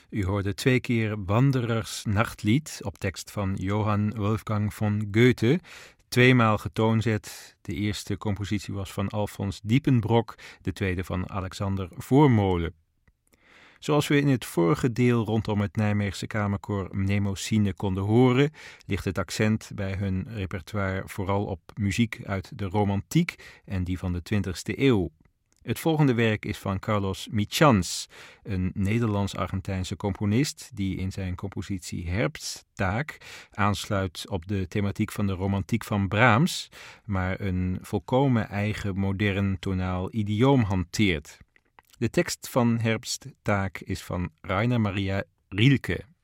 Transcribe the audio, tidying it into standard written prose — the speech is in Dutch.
U hoorde 2 keer Wanderers Nachtlied op tekst van Johann Wolfgang von Goethe. 2-maal getoonzet. De eerste compositie was van Alfons Diepenbrock, de tweede van Alexander Voormolen. Zoals we in het vorige deel rondom het Nijmeegse kamerkoor Mnemosyne konden horen, ligt het accent bij hun repertoire vooral op muziek uit de romantiek en die van de 20e eeuw. Het volgende werk is van Carlos Michans, een Nederlands-Argentijnse componist die in zijn compositie Herbsttaak aansluit op de thematiek van de romantiek van Brahms, maar een volkomen eigen modern tonaal idioom hanteert. De tekst van Herbsttaak is van Rainer Maria Rilke.